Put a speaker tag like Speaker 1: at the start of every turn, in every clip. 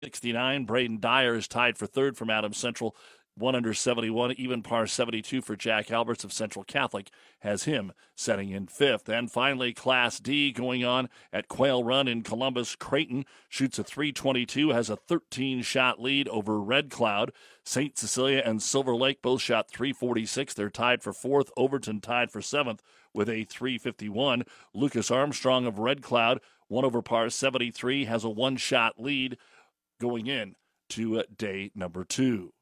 Speaker 1: 69. Braden Dyer is tied for third from Adams Central, 1 under 71, even par 72 for Jack Alberts of Central Catholic has him setting in fifth. And finally, Class D going on at Quail Run in Columbus. Creighton shoots a .322, has a 13-shot lead over Red Cloud. St. Cecilia and Silver Lake both shot .346. They're tied for fourth. Overton tied for seventh with a .351. Lucas Armstrong of Red Cloud, 1 over par 73, has a one-shot lead going in to day number 2.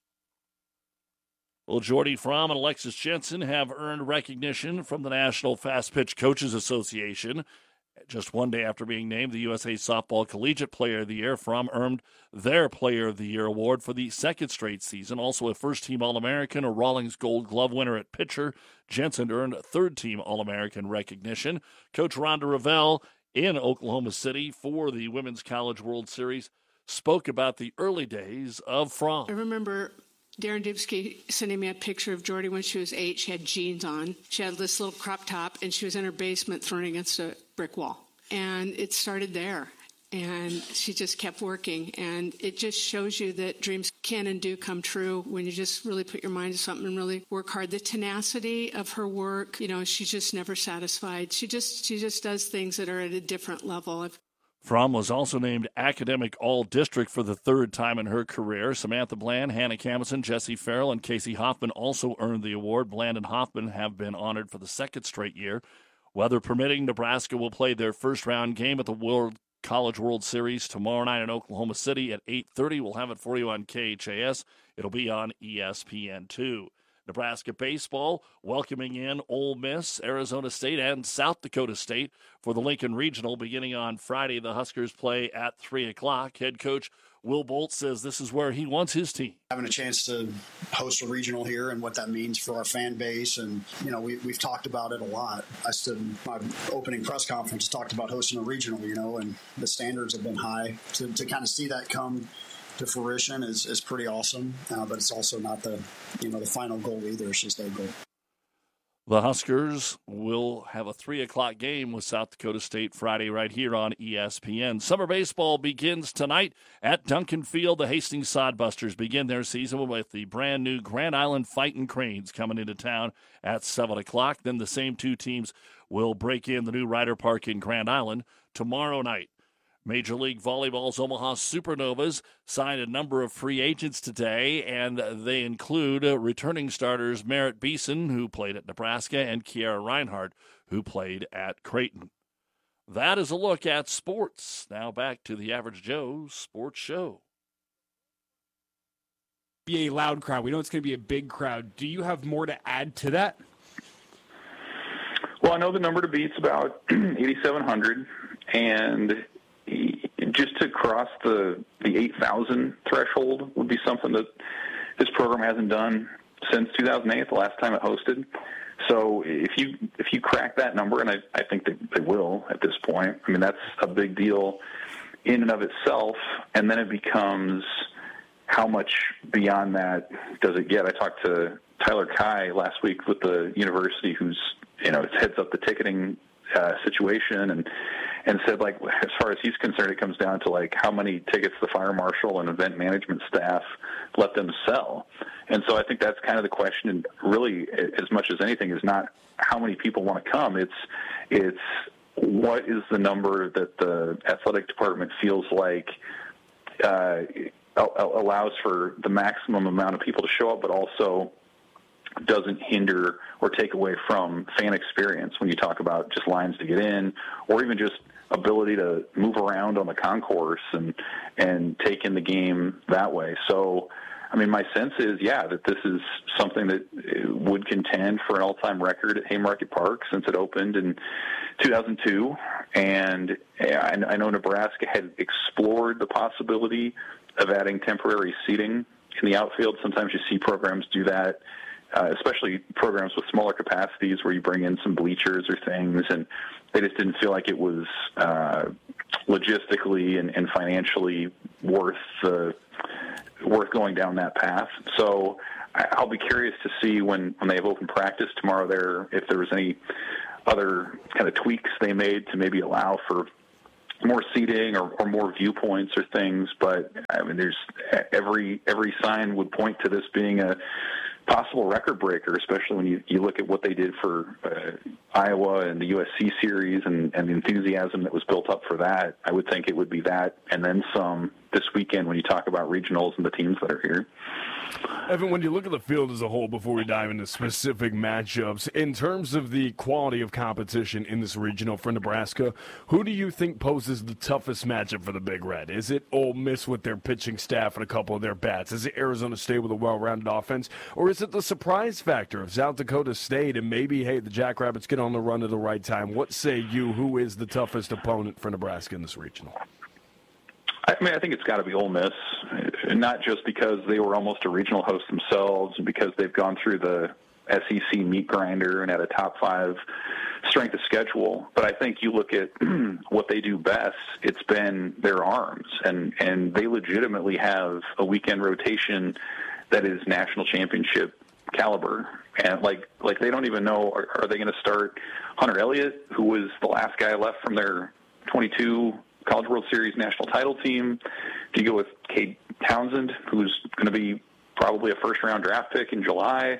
Speaker 1: Well, Jordy Fromm and Alexis Jensen have earned recognition from the National Fast Pitch Coaches Association. Just one day after being named the USA Softball Collegiate Player of the Year, Fromm earned their Player of the Year award for the second straight season. Also a first-team All-American, a Rawlings Gold Glove winner at pitcher. Jensen earned third-team All-American recognition. Coach Rhonda Revelle in Oklahoma City for the Women's College World Series spoke about the early days of Fromm.
Speaker 2: I remember Darren Dubsky sending me a picture of Jordy when she was 8. She had jeans on. She had this little crop top, and she was in her basement thrown against a brick wall. And it started there. And she just kept working. And it just shows you that dreams can and do come true when you just really put your mind to something and really work hard. The tenacity of her work, she's just never satisfied. She just does things that are at a different level.
Speaker 1: Fromm was also named Academic All-District for the third time in her career. Samantha Bland, Hannah Camison, Jesse Farrell, and Casey Hoffman also earned the award. Bland and Hoffman have been honored for the second straight year. Weather permitting, Nebraska will play their first-round game at the College World Series tomorrow night in Oklahoma City at 8:30. We'll have it for you on KHAS. It'll be on ESPN2. Nebraska baseball welcoming in Ole Miss, Arizona State, and South Dakota State for the Lincoln Regional beginning on Friday. The Huskers play at 3 o'clock. Head coach Will Bolt says this is where he wants his team.
Speaker 3: Having a chance to host a regional here and what that means for our fan base. And, we've talked about it a lot. I stood in my opening press conference, talked about hosting a regional, and the standards have been high. To kind of see that come to fruition is pretty awesome, but it's also not the final goal either. It's just a goal.
Speaker 1: The Huskers will have a 3 o'clock game with South Dakota State Friday right here on ESPN. Summer baseball begins tonight at Duncan Field. The Hastings Sodbusters begin their season with the brand new Grand Island Fightin' Cranes coming into town at 7 o'clock. Then the same two teams will break in the new Ryder Park in Grand Island tomorrow night. Major League Volleyball's Omaha Supernovas signed a number of free agents today, and they include returning starters Merritt Beeson, who played at Nebraska, and Kiara Reinhardt, who played at Creighton. That is a look at sports. Now back to the Average Joe Sports Show.
Speaker 4: Be a loud crowd. We know it's going to be a big crowd. Do you have more to add to that?
Speaker 5: Well, I know the number to beat's about 8,700, and just to cross the 8,000 threshold would be something that this program hasn't done since 2008, the last time it hosted. So if you crack that number, and I think they will at this point, I mean, that's a big deal in and of itself, and then it becomes how much beyond that does it get? I talked to Tyler Kai last week with the university who's, heads up the ticketing situation and said, like, as far as he's concerned, it comes down to, like, how many tickets the fire marshal and event management staff let them sell. And so I think that's kind of the question, and really, as much as anything, is not how many people want to come. It's what is the number that the athletic department feels like allows for the maximum amount of people to show up, but also doesn't hinder or take away from fan experience when you talk about just lines to get in, or even just ability to move around on the concourse and take in the game that way. So, I mean, my sense is, that this is something that would contend for an all-time record at Haymarket Park since it opened in 2002. And I know Nebraska had explored the possibility of adding temporary seating in the outfield. Sometimes you see programs do that, especially programs with smaller capacities where you bring in some bleachers or things, and they just didn't feel like it was logistically and financially worth going down that path. So I'll be curious to see when they have open practice tomorrow there, if there was any other kind of tweaks they made to maybe allow for more seating or more viewpoints or things, but I mean, there's every sign would point to this being a possible record breaker, especially when you look at what they did for Iowa and the USC series and the enthusiasm that was built up for that. I would think it would be that and then some this weekend when you talk about regionals and the teams that are here.
Speaker 6: Evan, when you look at the field as a whole, before we dive into specific matchups, in terms of the quality of competition in this regional for Nebraska, who do you think poses the toughest matchup for the Big Red? Is it Ole Miss with their pitching staff and a couple of their bats? Is it Arizona State with a well-rounded offense? Or is it the surprise factor of South Dakota State and maybe, hey, the Jackrabbits get on the run at the right time? What say you? Who is the toughest opponent for Nebraska in this regional?
Speaker 5: I mean, I think it's got to be Ole Miss, not just because they were almost a regional host themselves and because they've gone through the SEC meat grinder and had a top 5 strength of schedule. But I think you look at what they do best, it's been their arms. And they legitimately have a weekend rotation that is national championship caliber. And like they don't even know, are they going to start Hunter Elliott, who was the last guy left from their 22 College World Series national title team? Do you go with Cade Townsend, who's going to be probably a first-round draft pick in July?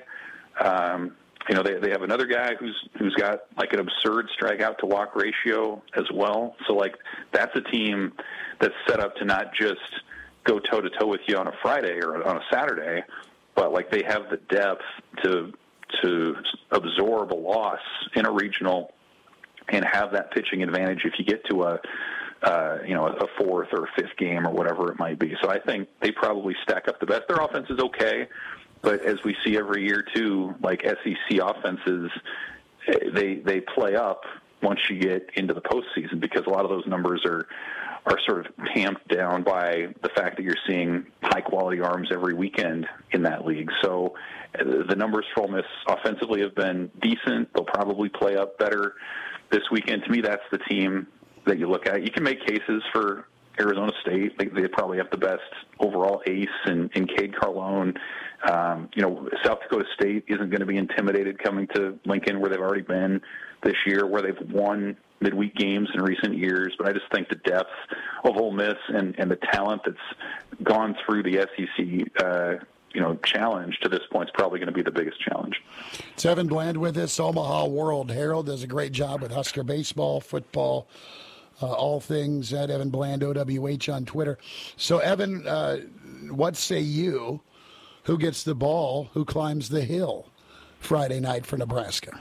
Speaker 5: They have another guy who's got like an absurd strikeout to walk ratio as well. So like that's a team that's set up to not just go toe-to-toe with you on a Friday or on a Saturday, but like they have the depth to absorb a loss in a regional and have that pitching advantage if you get to a fourth or fifth game or whatever it might be. So I think they probably stack up the best. Their offense is okay, but as we see every year too, like SEC offenses, they play up once you get into the postseason because a lot of those numbers are sort of tamped down by the fact that you're seeing high quality arms every weekend in that league. So the numbers for Ole Miss offensively have been decent. They'll probably play up better this weekend. To me, that's the team that you look at. You can make cases for Arizona State. They probably have the best overall ace in Cade Carlone. South Dakota State isn't going to be intimidated coming to Lincoln, where they've already been this year, where they've won midweek games in recent years. But I just think the depth of Ole Miss and the talent that's gone through the SEC challenge to this point is probably going to be the biggest challenge.
Speaker 7: It's Evan Bland with us. Omaha World Herald does a great job with Husker baseball, football, all things at Evan Bland, OWH on Twitter. So, Evan, what say you? Who gets the ball? Who climbs the hill Friday night for Nebraska?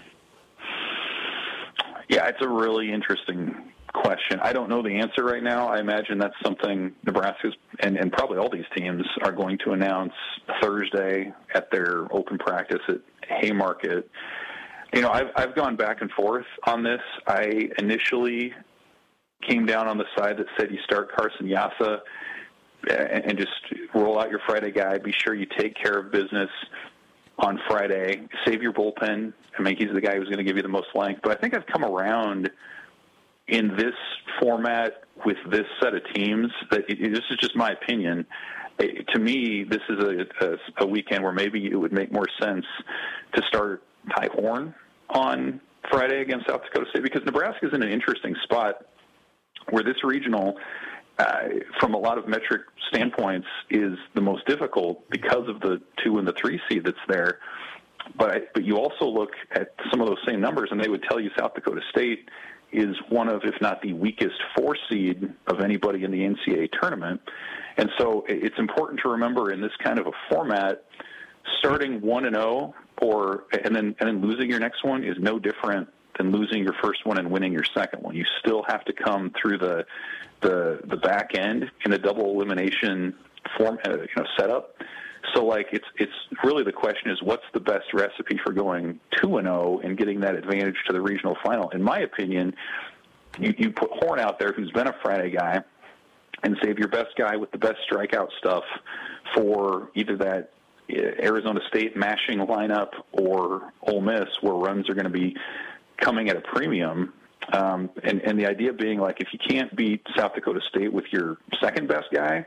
Speaker 5: Yeah, it's a really interesting question. I don't know the answer right now. I imagine that's something Nebraska's and probably all these teams are going to announce Thursday at their open practice at Haymarket. I've gone back and forth on this. I initially came down on the side that said you start Carson Yassa and just roll out your Friday guy. Be sure you take care of business on Friday. Save your bullpen. I mean, he's the guy who's going to give you the most length. But I think I've come around in this format with this set of teams. This is just my opinion. To me, this is a weekend where maybe it would make more sense to start Ty Horn on Friday against South Dakota State, because Nebraska's in an interesting spot where this regional, from a lot of metric standpoints, is the most difficult because of the 2 and the 3 seed that's there. But you also look at some of those same numbers, and they would tell you South Dakota State is one of, if not the weakest 4 seed of anybody in the NCAA tournament. And so it's important to remember in this kind of a format, starting 1-0 and then losing your next one is no different than losing your first one and winning your second one. You still have to come through the back end in a double elimination setup. So it's really, the question is, what's the best recipe for going 2-0 and getting that advantage to the regional final? In my opinion, you put Horn out there, who's been a Friday guy, and save your best guy with the best strikeout stuff for either that Arizona State mashing lineup or Ole Miss, where runs are going to be coming at a premium. And the idea being, if you can't beat South Dakota State with your second best guy,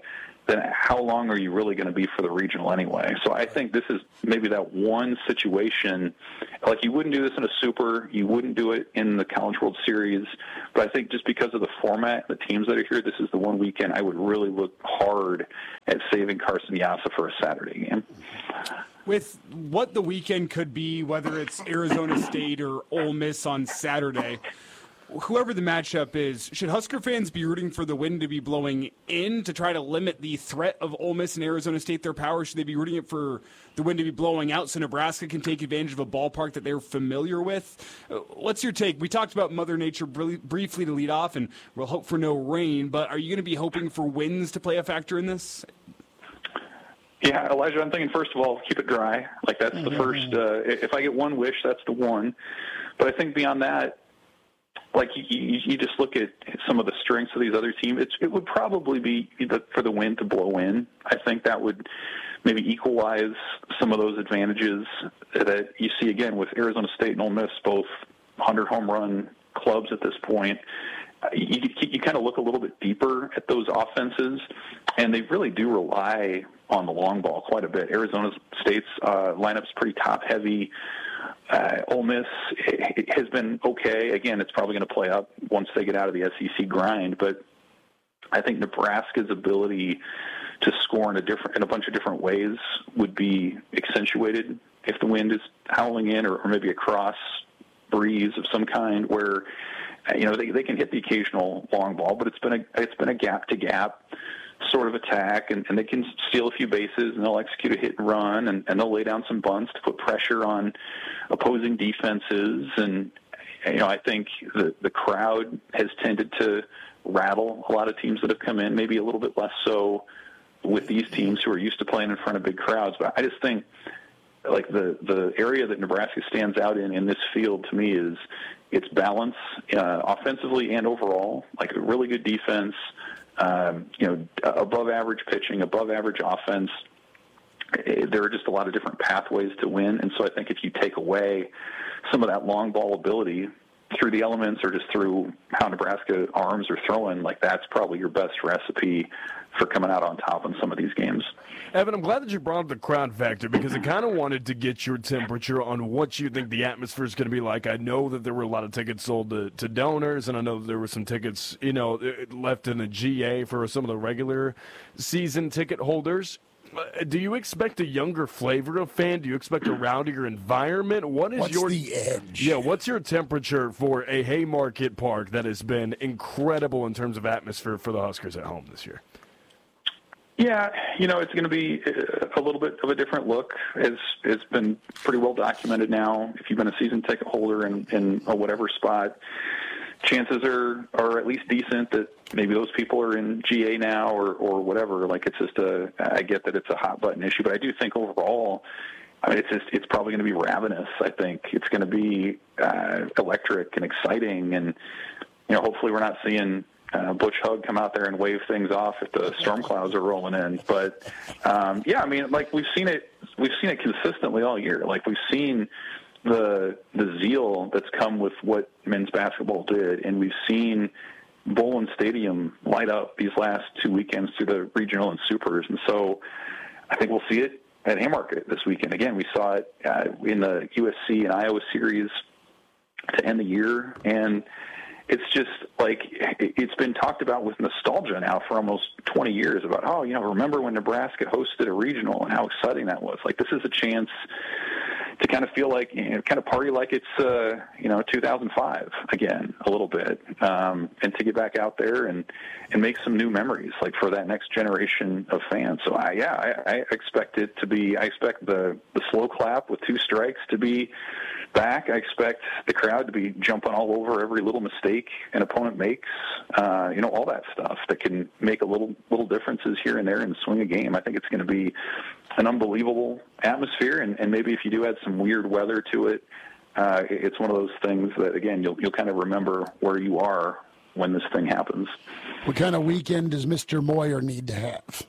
Speaker 5: then how long are you really going to be for the regional anyway? So I think this is maybe that one situation, like you wouldn't do this in a super, you wouldn't do it in the College World Series, but I think just because of the format, the teams that are here, this is the one weekend I would really look hard at saving Carson Yassa for a Saturday game.
Speaker 4: With what the weekend could be, whether it's Arizona State or Ole Miss on Saturday, whoever the matchup is, should Husker fans be rooting for the wind to be blowing in to try to limit the threat of Ole Miss and Arizona State, their power? Should they be rooting for the wind to be blowing out so Nebraska can take advantage of a ballpark that they're familiar with? What's your take? We talked about Mother Nature briefly to lead off, and we'll hope for no rain, but are you going to be hoping for winds to play a factor in this?
Speaker 5: Yeah, Elijah, I'm thinking, first of all, keep it dry. Like, that's the first. If I get one wish, that's the one. But I think beyond that, like, you just look at some of the strengths of these other teams, it would probably be for the wind to blow in. I think that would maybe equalize some of those advantages that you see, again, with Arizona State and Ole Miss, both 100-home run clubs at this point. You kind of look a little bit deeper at those offenses, and they really do rely on the long ball quite a bit. Arizona State's lineup's pretty top-heavy. Ole Miss has been okay. Again, it's probably going to play up once they get out of the SEC grind, but I think Nebraska's ability to score in a bunch of different ways would be accentuated if the wind is howling in, or maybe a cross breeze of some kind where they can hit the occasional long ball, but it's been a gap to gap sort of attack, and they can steal a few bases, and they'll execute a hit and run, and they'll lay down some bunts to put pressure on opposing defenses. And I think the crowd has tended to rattle a lot of teams that have come in, maybe a little bit less so with these teams who are used to playing in front of big crowds. But I just think, like, the area that Nebraska stands out in this field to me is its balance, offensively and overall, like a really good defense, above average pitching, above average offense. There are just a lot of different pathways to win. And so I think if you take away some of that long ball ability through the elements or just through how Nebraska arms are throwing, like, that's probably your best recipe for coming out on top in some of these games.
Speaker 6: Evan, I'm glad that you brought up the crowd factor, because I kind of wanted to get your temperature on what you think the atmosphere is going to be like. I know that there were a lot of tickets sold to donors, and I know there were some tickets, left in the GA for some of the regular season ticket holders. Do you expect a younger flavor of fan? Do you expect a rowdier environment? What's
Speaker 7: the edge?
Speaker 6: Yeah, what's your temperature for a Haymarket Park that has been incredible in terms of atmosphere for the Huskers at home this year?
Speaker 5: Yeah, it's going to be a little bit of a different look. It's been pretty well documented now. If you've been a season ticket holder in a whatever spot, chances are at least decent that maybe those people are in GA now or whatever. Like, it's just I get that it's a hot button issue, but I do think overall, I mean, it's probably going to be ravenous. I think it's going to be electric and exciting, and hopefully we're not seeing Butch Hug come out there and wave things off if the storm clouds are rolling in. But I mean, like, we've seen it consistently all year. Like, we've seen the zeal that's come with what men's basketball did, and we've seen Bowlin Stadium light up these last 2 weekends through the regional and supers. And so I think we'll see it at Haymarket this weekend. Again, we saw it in the USC and Iowa series to end the year, and it's just like it's been talked about with nostalgia now for almost 20 years about, remember when Nebraska hosted a regional and how exciting that was. Like, this is a chance to kind of feel like, kind of party like it's, 2005 again, a little bit, and to get back out there and make some new memories, like, for that next generation of fans. So I expect it to be, I expect the slow clap with 2 strikes to be back. I expect the crowd to be jumping all over every little mistake an opponent makes, all that stuff that can make a little differences here and there and swing a game. I think it's going to be an unbelievable atmosphere, and maybe if you do add some weird weather to it, it's one of those things that, again, you'll kind of remember where you are when this thing happens.
Speaker 7: What kind of weekend does Mr. Moyer need to have?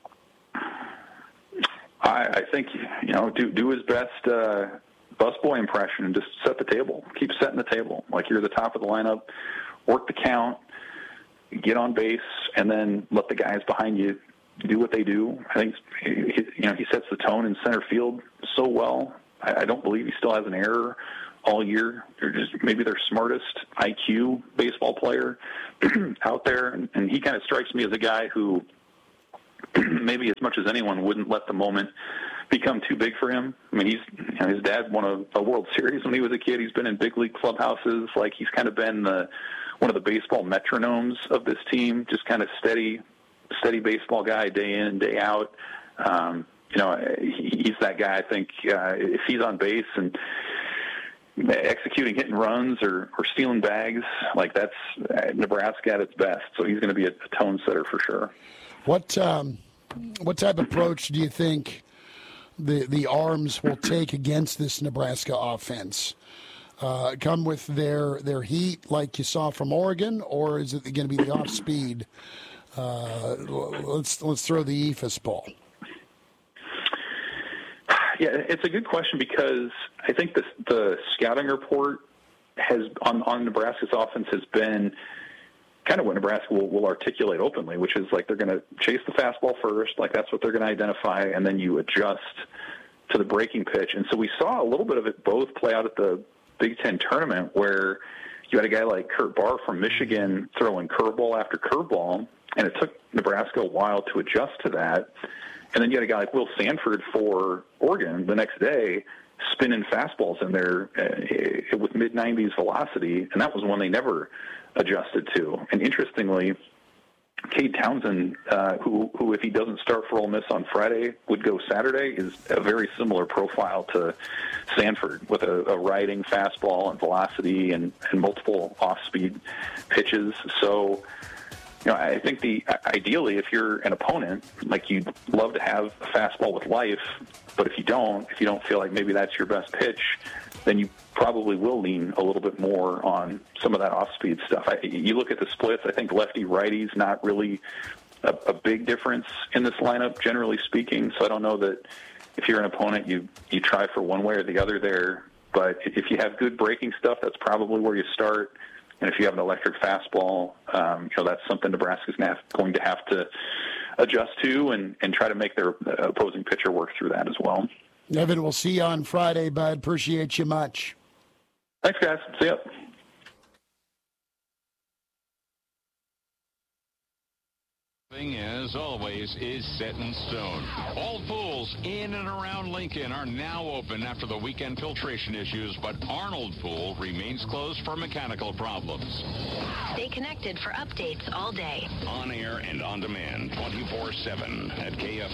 Speaker 5: I think, do his best busboy impression and just set the table. Keep setting the table. Like, you're the top of the lineup, work the count, get on base, and then let the guys behind you do what they do. I think he sets the tone in center field so well. I don't believe he still has an error all year. They're just maybe their smartest IQ baseball player out there, and he kind of strikes me as a guy who maybe as much as anyone wouldn't let the moment become too big for him. I mean, his dad won a World Series when he was a kid. He's been in big league clubhouses. Like, he's kind of been one of the baseball metronomes of this team, just kind of steady baseball guy day in and day out. He's that guy. I think if he's on base and executing hit and runs or stealing bags, like, that's Nebraska at its best. So he's going to be a tone setter for sure.
Speaker 7: What type of approach do you think the Arms will take against this Nebraska offense? Come with their heat like you saw from Oregon, or is it going to be the off speed? Let's throw the ephus ball.
Speaker 5: Yeah, it's a good question, because I think the scouting report on Nebraska's offense has been kind of what Nebraska will articulate openly, which is like they're going to chase the fastball first, like that's what they're going to identify, and then you adjust to the breaking pitch. And so we saw a little bit of it both play out at the Big Ten tournament, where you had a guy like Kurt Barr from Michigan throwing curveball after curveball, and it took Nebraska a while to adjust to that. And then you had a guy like Will Sanford for Oregon the next day spinning fastballs in there with mid-90s velocity, and that was one they never adjusted to. And interestingly, Cade Townsend, who if he doesn't start for Ole Miss on Friday, would go Saturday, is a very similar profile to Sanford, with a riding fastball and velocity and multiple off-speed pitches. So, I think ideally, if you're an opponent, like, you'd love to have a fastball with life, but if you don't feel like maybe that's your best pitch, then you probably will lean a little bit more on some of that off-speed stuff. You look at the splits, I think lefty-righty's not really a big difference in this lineup, generally speaking, so I don't know that if you're an opponent, you try for one way or the other there, but if you have good breaking stuff, that's probably where you start. And if you have an electric fastball, that's something Nebraska's going to have to adjust to and try to make their opposing pitcher work through that as well.
Speaker 7: Evan, we'll see you on Friday, bud. Appreciate you much.
Speaker 5: Thanks, guys. See ya.
Speaker 8: As always, is set in stone. All pools in and around Lincoln are now open after the weekend filtration issues, but Arnold Pool remains closed for mechanical problems.
Speaker 9: Stay connected for updates all day.
Speaker 8: On air and on demand, 24/7 at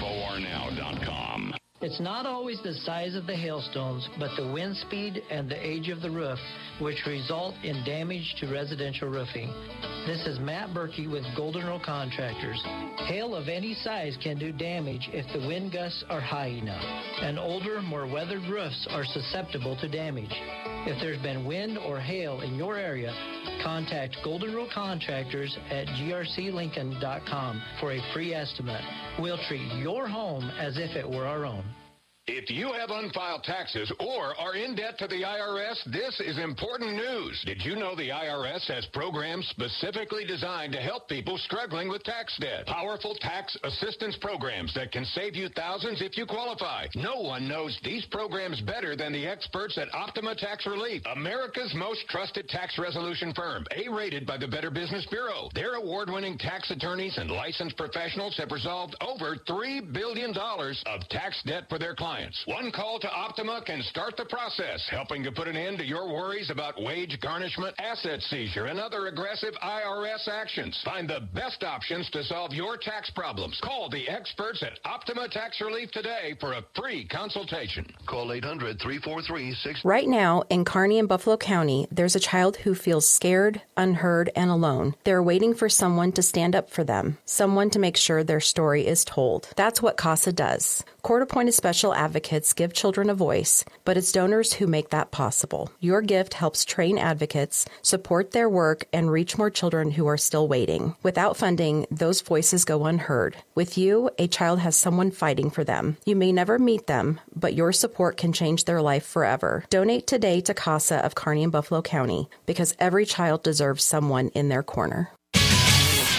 Speaker 8: KFORnow.com.
Speaker 10: It's not always the size of the hailstones, but the wind speed and the age of the roof, which result in damage to residential roofing. This is Matt Berkey with Golden Rule Contractors. Hail of any size can do damage if the wind gusts are high enough, and older, more weathered roofs are susceptible to damage. If there's been wind or hail in your area, contact Golden Rule Contractors at grclincoln.com for a free estimate. We'll treat your home as if it were our own.
Speaker 8: If you have unfiled taxes or are in debt to the IRS, this is important news. Did you know the IRS has programs specifically designed to help people struggling with tax debt? Powerful tax assistance programs that can save you thousands if you qualify. No one knows these programs better than the experts at Optima Tax Relief, America's most trusted tax resolution firm, A-rated by the Better Business Bureau. Their award-winning tax attorneys and licensed professionals have resolved over $3 billion of tax debt for their clients. One call to Optima can start the process, helping to put an end to your worries about wage garnishment, asset seizure, and other aggressive IRS actions. Find the best options to solve your tax problems. Call the experts at Optima Tax Relief today for a free consultation.
Speaker 11: Call 800-343-6.
Speaker 12: Right now, in Kearney and Buffalo County, there's a child who feels scared, unheard, and alone. They're waiting for someone to stand up for them, someone to make sure their story is told. That's what CASA does. Court-appointed special advocates give children a voice, but it's donors who make that possible. Your gift helps train advocates, support their work, and reach more children who are still waiting. Without funding, those voices go unheard. With you, a child has someone fighting for them. You may never meet them, but your support can change their life forever. Donate today to CASA of Kearney and Buffalo County, because every child deserves someone in their corner.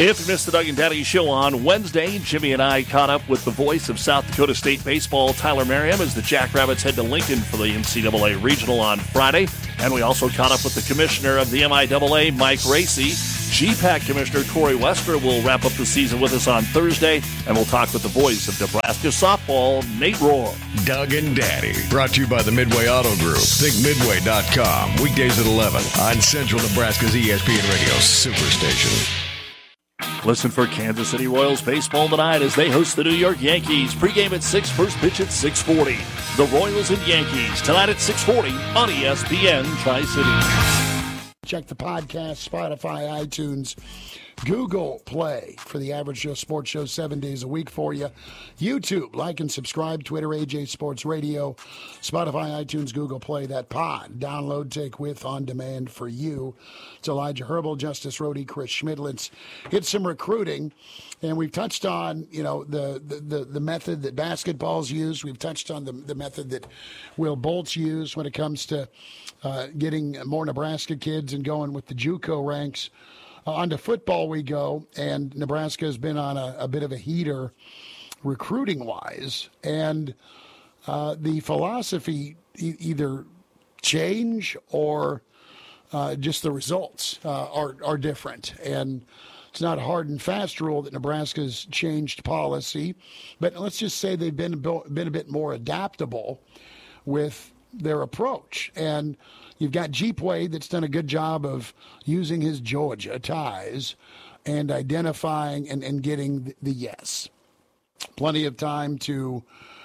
Speaker 1: If you missed the Doug and Daddy Show on Wednesday, Jimmy and I caught up with the voice of South Dakota State baseball, Tyler Merriam, as the Jackrabbits head to Lincoln for the NCAA Regional on Friday. And we also caught up with the commissioner of the MIAA, Mike Racy. GPAC Commissioner Corey Wester will wrap up the season with us on Thursday, and we'll talk with the voice of Nebraska softball, Nate Rohr.
Speaker 11: Doug and Daddy, brought to you by the Midway Auto Group. ThinkMidway.com, weekdays at 11 on Central Nebraska's ESPN Radio Superstation.
Speaker 1: Listen for Kansas City Royals baseball tonight as they host the New York Yankees. Pregame at 6, first pitch at 6:40. The Royals and Yankees tonight at 6:40 on ESPN Tri-City.
Speaker 7: Check the podcast, Spotify, iTunes, Google Play for the Average Joe Sports Show 7 days a week for you. YouTube, like and subscribe. Twitter, AJ Sports Radio. Spotify, iTunes, Google Play. That pod. Download, take with, on demand for you. It's Elijah Herbal, Justice Rhodey, Chris Schmidlitz. It's some recruiting, and we've touched on, the method that basketball's used. We've touched on the method that Will Bolt's used when it comes to getting more Nebraska kids and going with the JUCO ranks. Onto football we go, and Nebraska has been on a bit of a heater recruiting-wise, and the philosophy either change or just the results are different. And it's not a hard and fast rule that Nebraska's changed policy, but let's just say they've been a bit more adaptable with their approach. And you've got Jeep Wade that's done a good job of using his Georgia ties and identifying and getting the yes. Plenty of time to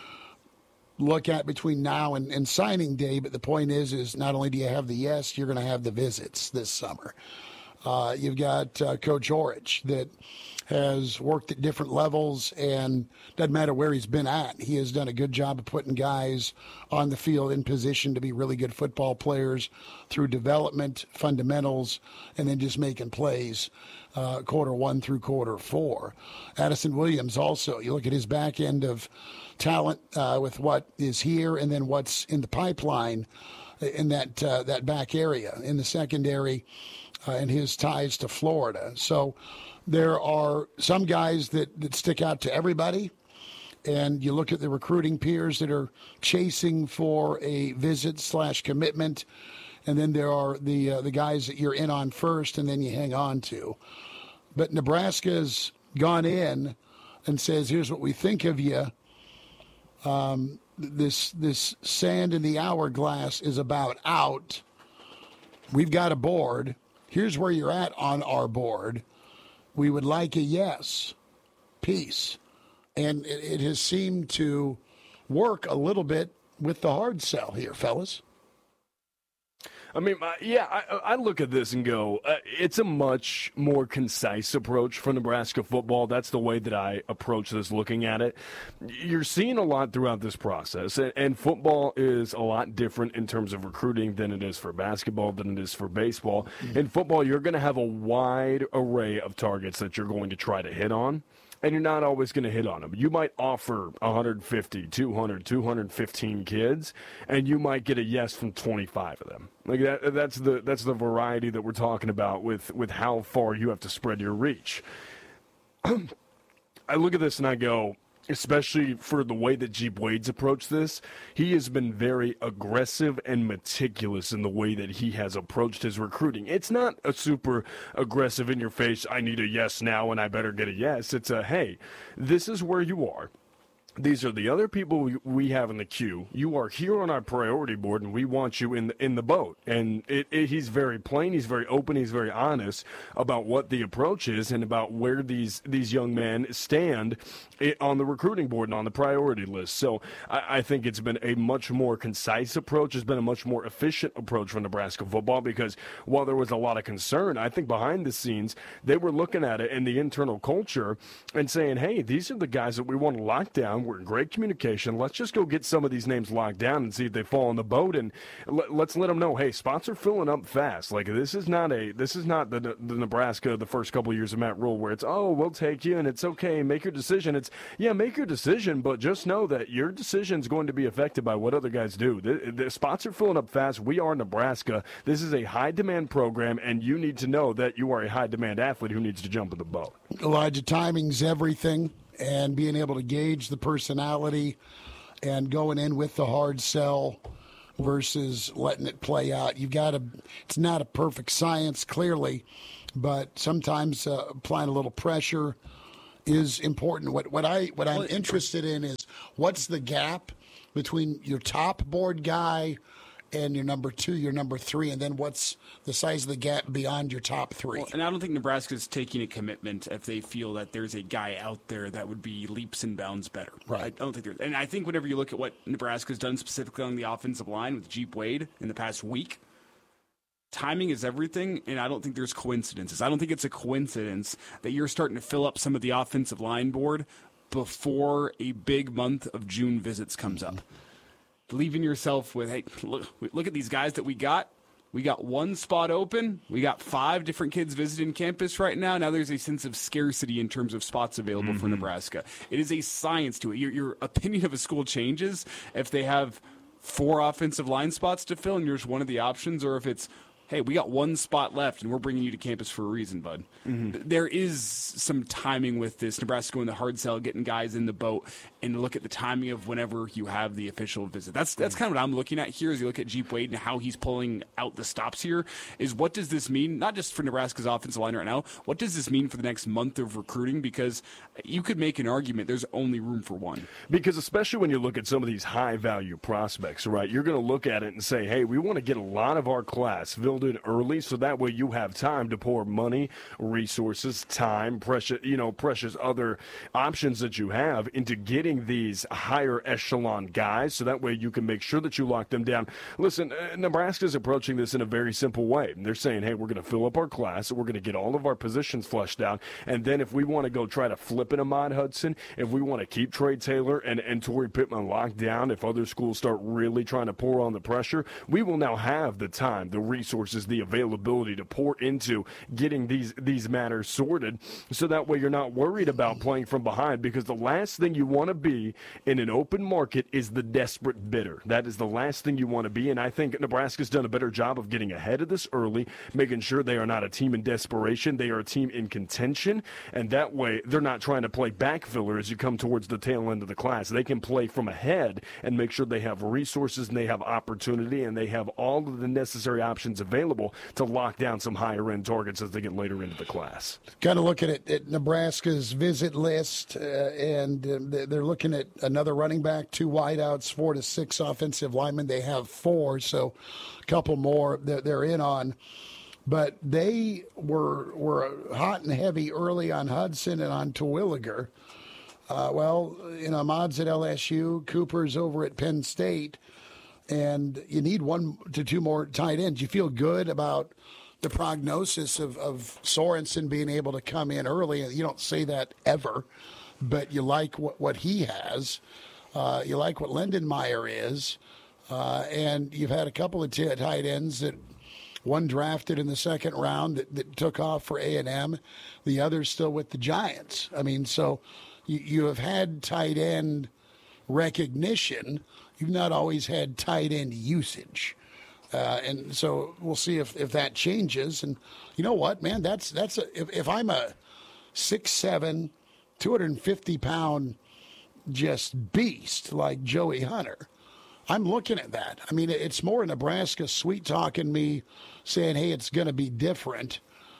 Speaker 7: look at between now and signing day, but the point is not only do you have the yes, you're going to have the visits this summer. You've got Coach Orich that has worked at different levels, and doesn't matter where he's been at. He has done a good job of putting guys on the field in position to be really good football players through development, fundamentals, and then just making plays quarter one through quarter four. Addison Williams also, you look at his back end of talent with what is here and then what's in the pipeline in that back area, in the secondary, and his ties to Florida. So there are some guys that stick out to everybody, and you look at the recruiting peers that are chasing for a visit/commitment, and then there are the guys that you're in on first and then you hang on to. But Nebraska's gone in and says, here's what we think of you. This sand in the hourglass is about out. We've got a board. Here's where you're at on our board. We would like a yes. Peace. And it has seemed to work a little bit with the hard sell here, fellas.
Speaker 6: I mean, I look at this and go, it's a much more concise approach for Nebraska football. That's the way that I approach this, looking at it. You're seeing a lot throughout this process, and football is a lot different in terms of recruiting than it is for basketball, than it is for baseball. In football, you're going to have a wide array of targets that you're going to try to hit on. And you're not always going to hit on them. You might offer 150, 200, 215 kids, and you might get a yes from 25 of them. Like that's the variety that we're talking about with how far you have to spread your reach. I look at this and I go, especially for the way that Jeep Wade's approached this, he has been very aggressive and meticulous in the way that he has approached his recruiting. It's not a super aggressive in your face, I need a yes now and I better get a yes. It's a, hey, this is where you are. These are the other people we have in the queue. You are here on our priority board, and we want you in the boat. And he's very plain, he's very open, he's very honest about what the approach is and about where these young men stand on the recruiting board and on the priority list. So I think it's been a much more concise approach. It's been a much more efficient approach for Nebraska football, because while there was a lot of concern, I think behind the scenes they were looking at it in the internal culture and saying, hey, these are the guys that we want to lock down. We're in great communication. Let's just go get some of these names locked down and see if they fall on the boat, and let's let them know, hey, spots are filling up fast. Like, this is not the Nebraska the first couple of years of Matt Rule where it's, oh, we'll take you and it's okay, make your decision. It's, yeah, make your decision, but just know that your decision is going to be affected by what other guys do. The spots are filling up fast. We are Nebraska. This is a high-demand program, and you need to know that you are a high-demand athlete who needs to jump in the boat.
Speaker 7: Elijah, timing's everything, and being able to gauge the personality and going in with the hard sell versus letting it play out. You've got to, it's not a perfect science, clearly, but sometimes applying a little pressure is important. What I'm interested in is what's the gap between your top board guy and your number 2, your number 3, and then what's the size of the gap beyond your top 3?
Speaker 4: Well, and I don't think Nebraska's taking a commitment if they feel that there's a guy out there that would be leaps and bounds better.
Speaker 7: Right.
Speaker 4: I don't think there's, and I think whenever you look at what Nebraska's done specifically on the offensive line with Jeep Wade in the past week, timing is everything, and I don't think there's coincidences. I don't think it's a coincidence that you're starting to fill up some of the offensive line board before a big month of June visits comes up. Leaving yourself with, hey, look at these guys that we got. We got one spot open. We got 5 different kids visiting campus right now. Now there's a sense of scarcity in terms of spots available for Nebraska. It is a science to it. Your opinion of a school changes if they have 4 offensive line spots to fill and you're just one of the options, or if it's, hey, we got 1 spot left, and we're bringing you to campus for a reason, bud. There is some timing with this. Nebraska going the hard sell, getting guys in the boat, and look at the timing of whenever you have the official visit. That's kind of what I'm looking at here as you look at Jeep Wade and how he's pulling out the stops here, is what does this mean, not just for Nebraska's offensive line right now, what does this mean for the next month of recruiting? Because you could make an argument there's only room for one.
Speaker 6: Because especially when you look at some of these high-value prospects, right, you're going to look at it and say, hey, we want to get a lot of our class filled in early, so that way you have time to pour money, resources, time, precious other options that you have into getting these higher echelon guys, so that way you can make sure that you lock them down. Listen, Nebraska's approaching this in a very simple way. They're saying, hey, we're going to fill up our class, we're going to get all of our positions flushed out, and then if we want to go try to flip in Ahmad Hudson, if we want to keep Trey Taylor and Torrey Pittman locked down, if other schools start really trying to pour on the pressure, we will now have the time, the resources, the availability to pour into getting these matters sorted, so that way you're not worried about playing from behind, because the last thing you want to be in an open market is the desperate bidder. That is the last thing you want to be, and I think Nebraska's done a better job of getting ahead of this early, making sure they are not a team in desperation, they are a team in contention, and that way they're not trying to play back filler as you come towards the tail end of the class. They can play from ahead and make sure they have resources and they have opportunity and they have all of the necessary options available to lock down some higher-end targets as they get later into the class.
Speaker 7: Kind of looking at Nebraska's visit list, and they're looking at another running back, 2 wideouts, 4 to 6 offensive linemen. They have 4, so a couple more they're in on. But they were hot and heavy early on Hudson and on Terwilliger. Ahmad's at LSU, Cooper's over at Penn State, and you need 1 to 2 more tight ends. You feel good about the prognosis of Sorensen being able to come in early. You don't say that ever, but you like what he has. You like what Lindenmeyer is. And you've had a couple of tight ends that one drafted in the second round that took off for A&M. The other's still with the Giants. I mean, so you have had tight end recognition. You've not always had tight end usage. And so we'll see if that changes. And you know what, man, if I'm a 6'7", 250-pound just beast like Joey Hunter, I'm looking at that. I mean, it's more Nebraska sweet-talking me, saying, hey, it's going to be different.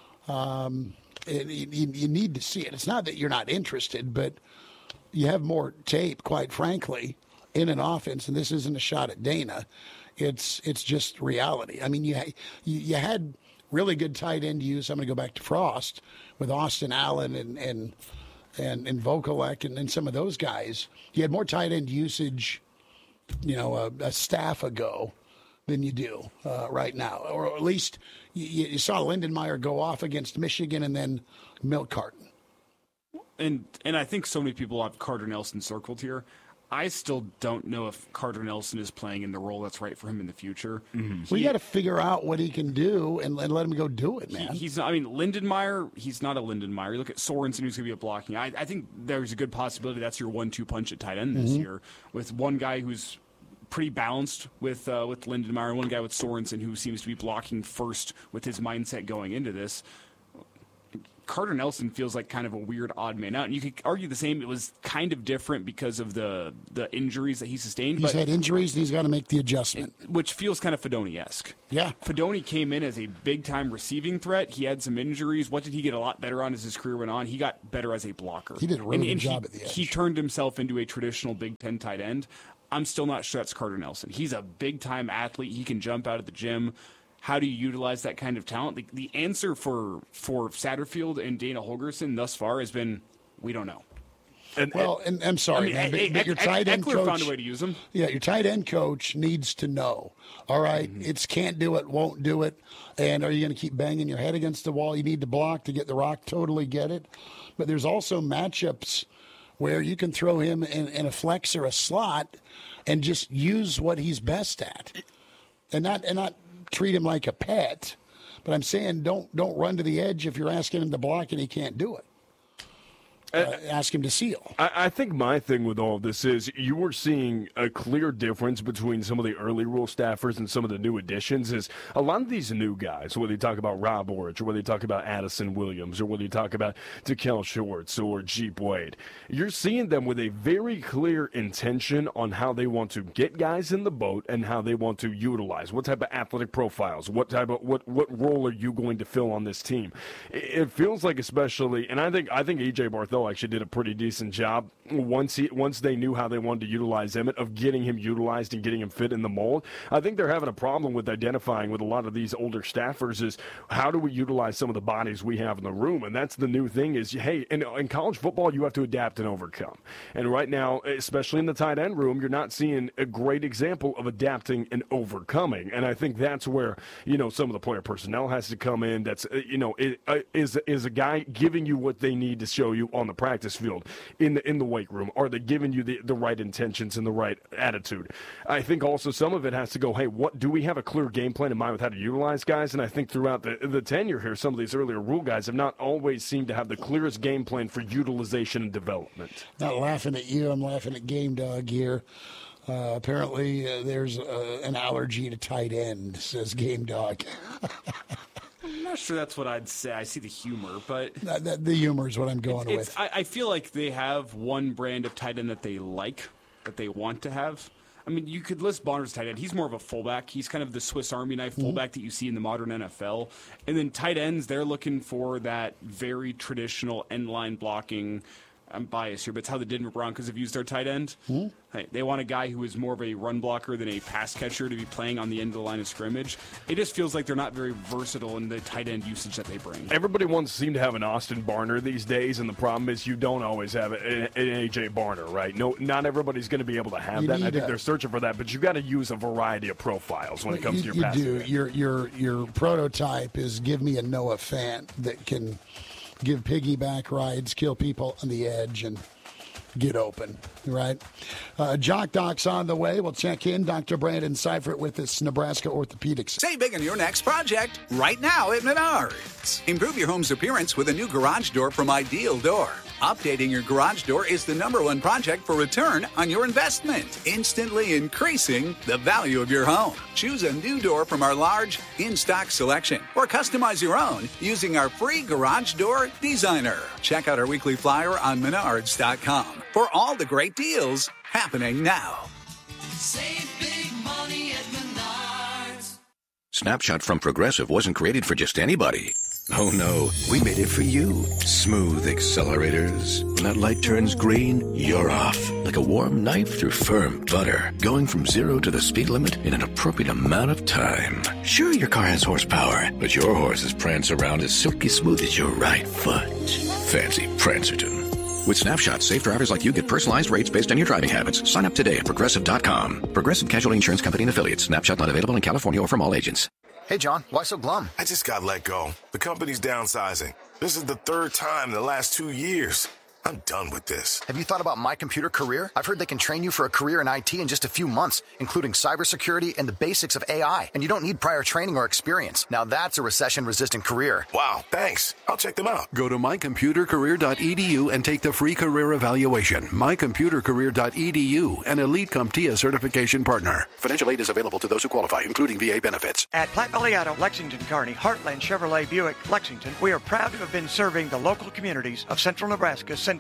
Speaker 7: You need to see it. It's not that you're not interested, but you have more tape, quite frankly, in an offense, and this isn't a shot at Dana. It's just reality. I mean, you had really good tight end use. I'm going to go back to Frost with Austin Allen and Vokalek and some of those guys. You had more tight end usage, a staff ago than you do right now. Or at least you saw Lindenmeyer go off against Michigan and then milk carton.
Speaker 4: And I think so many people have Carter Nelson circled here. I still don't know if Carter Nelson is playing in the role that's right for him in the future.
Speaker 7: We got to figure out what he can do and let him go do it, man.
Speaker 4: He's not. I mean, Lindenmeyer. He's not a Lindenmeyer. You look at Sorensen, who's going to be a blocking. I think there's a good possibility that's your 1-2 punch at tight end this year, with one guy who's pretty balanced with Lindenmeyer, and one guy with Sorensen who seems to be blocking first with his mindset going into this. Carter Nelson feels like kind of a weird odd man out. And you could argue the same. It was kind of different because of the injuries that he sustained.
Speaker 7: He's had injuries, and he's got to make the adjustment.
Speaker 4: Which feels kind of Fedoni-esque.
Speaker 7: Yeah.
Speaker 4: Fedoni came in as a big-time receiving threat. He had some injuries. What did he get a lot better on as his career went on? He got better as a blocker.
Speaker 7: He did a really good job at the edge.
Speaker 4: He turned himself into a traditional Big Ten tight end. I'm still not sure that's Carter Nelson. He's a big-time athlete. He can jump out of the gym. How do you utilize that kind of talent? The answer for Satterfield and Dana Holgorsen thus far has been, we don't know.
Speaker 7: And I'm sorry, man, but your tight end
Speaker 4: Eckler
Speaker 7: coach
Speaker 4: found a way to use him.
Speaker 7: Yeah, your tight end coach needs to know. All right, it's can't do it, won't do it, and are you going to keep banging your head against the wall? You need to block to get the rock. Totally get it, but there's also matchups where you can throw him in a flex or a slot and just use what he's best at, and not treat him like a pet. But I'm saying don't run to the edge if you're asking him to block and he can't do it. Ask him to seal.
Speaker 6: I think my thing with all of this is you were seeing a clear difference between some of the early rule staffers and some of the new additions. Is a lot of these new guys, whether you talk about Rob Orich or whether you talk about Addison Williams or whether you talk about Deikel Schwartz or Jeep Wade, you're seeing them with a very clear intention on how they want to get guys in the boat and how they want to utilize. What type of athletic profiles? What role are you going to fill on this team? It feels like, especially, and I think AJ Barthel actually did a pretty decent job once they knew how they wanted to utilize Emmett, of getting him utilized and getting him fit in the mold. I think they're having a problem with identifying with a lot of these older staffers is how do we utilize some of the bodies we have in the room? And that's the new thing is, hey, in college football, you have to adapt and overcome. And right now, especially in the tight end room, you're not seeing a great example of adapting and overcoming. And I think that's where, some of the player personnel has to come in. That's, is a guy giving you what they need to show you on the practice field, in the weight room? Are they giving you the right intentions and the right attitude? I think also some of it has to go, hey, what do we have a clear game plan in mind with how to utilize guys? And I think throughout the tenure here, some of these earlier rule guys have not always seemed to have the clearest game plan for utilization and development.
Speaker 7: Not laughing at you, I'm laughing at Game Dog here. Apparently there's an allergy to tight end, says Game Dog.
Speaker 4: I'm not sure that's what I'd say. I see the humor, but
Speaker 7: the humor is what I'm going with.
Speaker 4: I feel like they have one brand of tight end that they like, that they want to have. I mean, you could list Bonner's tight end. He's more of a fullback. He's kind of the Swiss Army knife fullback that you see in the modern NFL. And then tight ends, they're looking for that very traditional end line blocking. I'm biased here, but it's how the Denver Broncos have used their tight end. Hey, they want a guy who is more of a run blocker than a pass catcher to be playing on the end of the line of scrimmage. It just feels like they're not very versatile in the tight end usage that they bring.
Speaker 6: Everybody wants to seem to have an Austin Barner these days, and the problem is you don't always have an A.J. Barner, right? No, not everybody's going to be able to have that. I think they're searching for that, but you've got to use a variety of profiles when it comes to your passing.
Speaker 7: You do. Your prototype is give me a Noah Fant that can give piggyback rides, kill people on the edge, and get open, right? Jock Doc's on the way. We'll check in. Dr. Brandon Seifert with us, Nebraska Orthopedics.
Speaker 13: Save big on your next project right now at Menards. Improve your home's appearance with a new garage door from Ideal Door. Updating your garage door is the #1 project for return on your investment, instantly increasing the value of your home. Choose a new door from our large in-stock selection or customize your own using our free garage door designer. Check out our weekly flyer on Menards.com for all the great deals happening now.
Speaker 14: Save big money at Menards.
Speaker 15: Snapshot from Progressive wasn't created for just anybody. Oh no, we made it for you. Smooth accelerators. When that light turns green, you're off. Like a warm knife through firm butter. Going from 0 to the speed limit in an appropriate amount of time. Sure, your car has horsepower, but your horses prance around as silky smooth as your right foot. Fancy Prancerton. With Snapshot, safe drivers like you get personalized rates based on your driving habits. Sign up today at Progressive.com. Progressive Casualty Insurance Company and Affiliates. Snapshot not available in California or from all agents.
Speaker 16: Hey, John, why so glum?
Speaker 17: I just got let go. The company's downsizing. This is the third time in the last 2 years.
Speaker 16: I'm done with this.
Speaker 17: Have you thought about My Computer Career? I've heard they can train you for a career in IT in just a few months, including cybersecurity and the basics of AI. And you don't need prior training or experience. Now that's a recession-resistant career.
Speaker 16: Wow, thanks. I'll check them out.
Speaker 18: Go to mycomputercareer.edu and take the free career evaluation. Mycomputercareer.edu, an Elite CompTIA certification partner. Financial aid is available to those who qualify, including VA benefits.
Speaker 19: At Platte Valley Auto, Lexington, Kearney, Heartland Chevrolet Buick, Lexington, we are proud to have been serving the local communities of central Nebraska since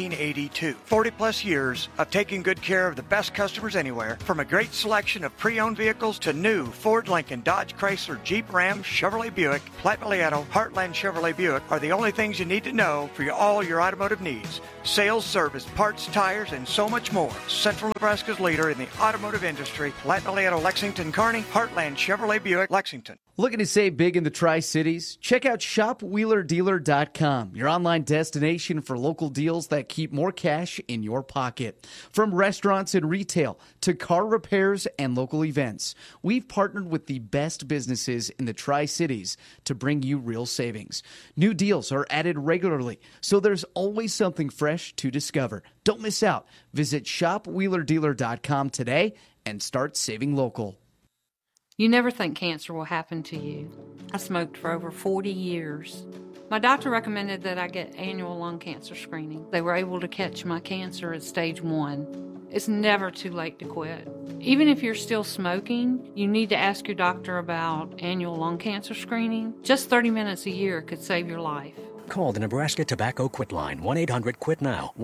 Speaker 19: 1982. 40-plus years of taking good care of the best customers anywhere, from a great selection of pre-owned vehicles to new Ford, Lincoln, Dodge, Chrysler, Jeep, Ram, Chevrolet Buick, Platte Valley Auto, Heartland Chevrolet Buick are the only things you need to know for all your automotive needs. Sales, service, parts, tires, and so much more. Central Nebraska's leader in the automotive industry, Platte Valley Auto, Lexington, Kearney, Heartland Chevrolet Buick, Lexington.
Speaker 20: Looking to save big in the Tri-Cities? Check out shopwheelerdealer.com, your online destination for local deals that keep more cash in your pocket. From restaurants and retail to car repairs and local events, we've partnered with the best businesses in the Tri-Cities to bring you real savings. New deals are added regularly, so there's always something fresh to discover. Don't miss out. Visit shopwheelerdealer.com today and start saving local.
Speaker 21: You never think cancer will happen to you. I smoked for over 40 years. My doctor recommended that I get annual lung cancer screening. They were able to catch my cancer at stage 1. It's never too late to quit. Even if you're still smoking, you need to ask your doctor about annual lung cancer screening. Just 30 minutes a year could save your life.
Speaker 22: Call the Nebraska Tobacco Quit Line, 1-800-QUIT-NOW,